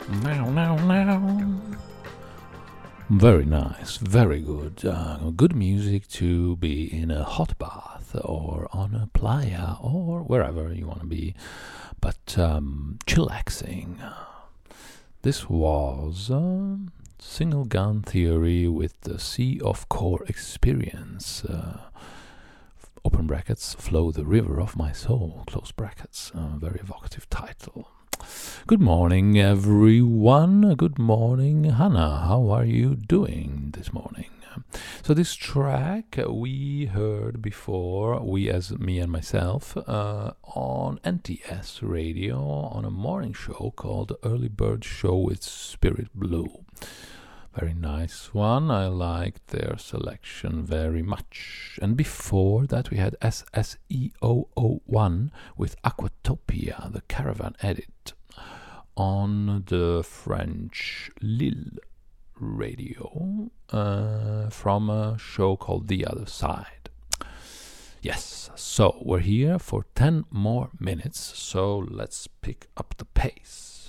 Now, now, now. Very nice, very good. Good music to be in a hot bath or on a playa or wherever you want to be, but chillaxing. This was Single Gun Theory with the Sea of Core Experience. Open brackets, Flow the River of My Soul, close brackets. Very evocative title. Good morning, everyone. Good morning, Hannah. How are you doing this morning? So this track we heard before, we as me and myself, on NTS Radio on a morning show called the Early Bird Show with Spirit Blue. Very nice one. I liked their selection very much. And before that we had SSEO01 with Aquatopia, the Caravan edit, on the French Lille radio from a show called The Other Side. Yes, so we're here for 10 more minutes, so let's pick up the pace.